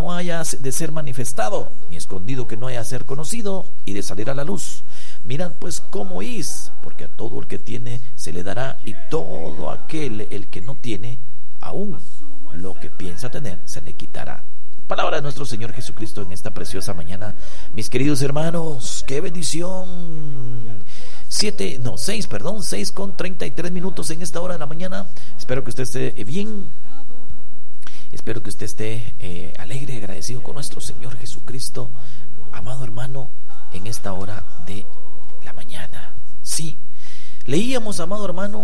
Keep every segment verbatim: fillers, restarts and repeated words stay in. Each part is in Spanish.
no haya de ser manifestado, ni escondido que no haya de ser conocido, y de salir a la luz. Mirad pues cómo oís, porque a todo el que tiene se le dará, y todo aquel el que no tiene, aún lo que piensa tener se le quitará. Palabra de nuestro Señor Jesucristo en esta preciosa mañana. Mis queridos hermanos, qué bendición. Siete, no, seis, perdón, seis con treinta y tres minutos en esta hora de la mañana. Espero que usted esté bien. Espero que usted esté eh, alegre y agradecido con nuestro Señor Jesucristo. Amado hermano, en esta hora de la mañana. Sí, leíamos, amado hermano,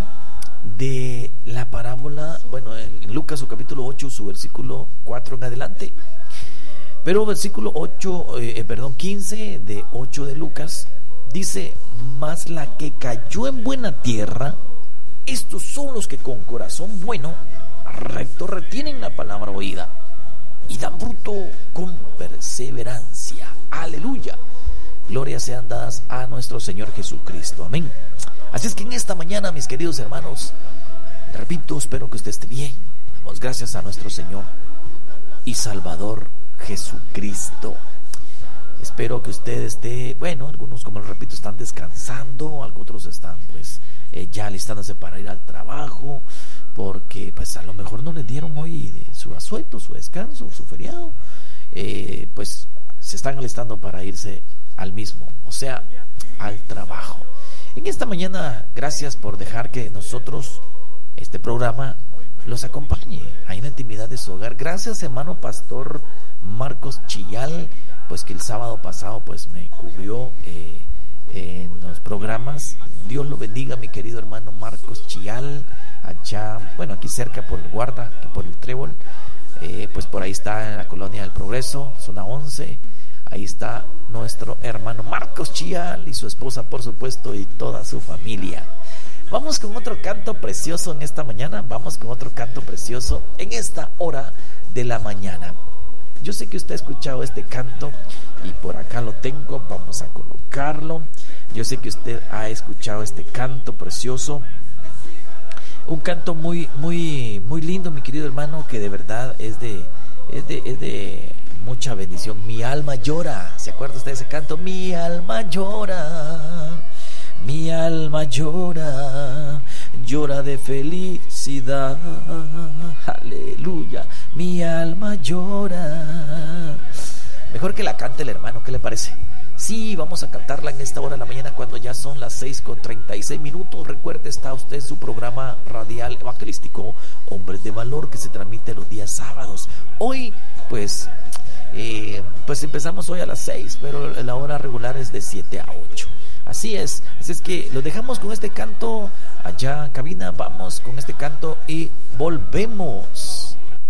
de la parábola, bueno, en Lucas su capítulo ocho, su versículo cuatro en adelante. Pero versículo ocho, eh, perdón, quince de ocho de Lucas dice: mas la que cayó en buena tierra, estos son los que con corazón bueno, recto, retienen la palabra oída y dan fruto con perseverancia. Aleluya. Gloria sean dadas a nuestro Señor Jesucristo. Amén. Así es que en esta mañana, mis queridos hermanos, repito, espero que usted esté bien. Damos gracias a nuestro Señor y Salvador Jesucristo. Espero que usted esté, bueno, algunos, como les repito, están descansando, otros están pues eh, ya alistándose para ir al trabajo, porque pues a lo mejor no les dieron hoy su asueto, su descanso, su feriado. Eh, pues se están alistando para irse al mismo, o sea, al trabajo. En esta mañana, gracias por dejar que nosotros, este programa, los acompañe ahí en la intimidad de su hogar. Gracias, hermano pastor Marcos Chillal, pues que el sábado pasado pues me cubrió eh, eh, en los programas. Dios lo bendiga, mi querido hermano Marcos Chillal, allá, bueno, aquí cerca por el Guarda, aquí por el Trébol, eh, pues por ahí está en la Colonia del Progreso, zona once. Ahí está nuestro hermano Marcos Chillal y su esposa, por supuesto, y toda su familia. Vamos con otro canto precioso en esta mañana. Vamos con otro canto precioso en esta hora de la mañana. Yo sé que usted ha escuchado este canto y por acá lo tengo. Vamos a colocarlo. Yo sé que usted ha escuchado este canto precioso. Un canto muy, muy, muy lindo, mi querido hermano, que de verdad es de, es de, es de mucha bendición. Mi alma llora. ¿Se acuerda usted de ese canto? Mi alma llora, mi alma llora, llora de felicidad. Aleluya. Mi alma llora. Mejor que la cante el hermano, ¿qué le parece? Sí, vamos a cantarla en esta hora de la mañana, cuando ya son las seis con treinta y seis minutos. Recuerde, está usted en su programa radial evangelístico Hombres de Valor, que se transmite los días sábados. Hoy, pues, eh, pues empezamos hoy a las seis, pero la hora regular es de siete a ocho. Así es, así es que lo dejamos con este canto allá en cabina. Vamos con este canto y volvemos.